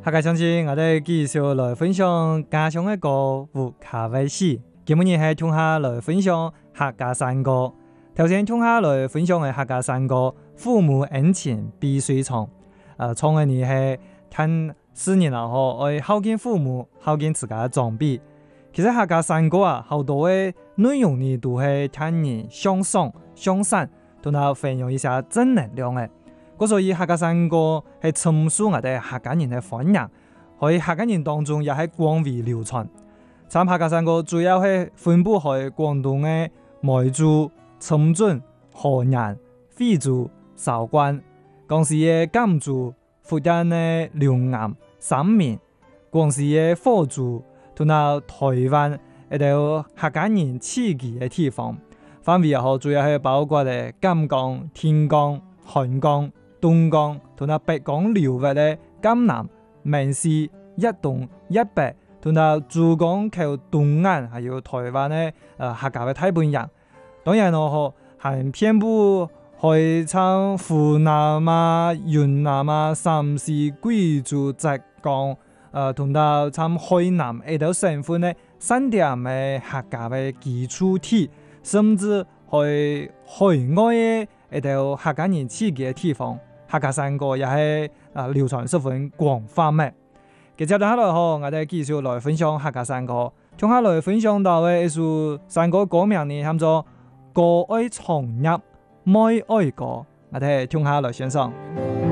下個星期我哋繼續來分享家鄉嘅歌和咖啡史。今日係聽下來分享客家山歌。頭先聽下來分享嘅客家山歌，父母恩情必須從。從嘅你係聽4年啦，愛孝敬父母，孝敬自家嘅長輩。其實客家山歌啊，好多嘅內容呢都係聽人向上向善，同埋分享一下正能量嘅。所以客家山歌係陳述我哋客家人嘅歡迎，喺客家人當中也係廣為流傳。參客家山歌主要係分布喺廣東嘅梅州、深圳、河南、惠州、韶關、江西嘅甘肅、福建嘅龍岩、三明、廣西嘅福州，同埋台灣一啲客家人聚集嘅地方。範圍也好，主要係包括嘅錦江、天江、漢江、東江同埋北江流域嘅江南、閩西、一東、一北，同埋珠江口東岸，還有台灣嘅客家嘅大本營。當然咯，還遍布去參湖南啊、雲南啊、陝西、貴州、浙江，同埋參海南一啲省份嘅3點嘅客家嘅基礎地，甚至去海外嘅一啲客家人聚集嘅地方。客家山歌也係流傳十分廣泛嘅。接下來我哋繼續來分享客家山歌。接下來分享到嘅一首山歌歌名呢，叫做《歌愛長入愛愛歌》，我哋聽下來欣賞。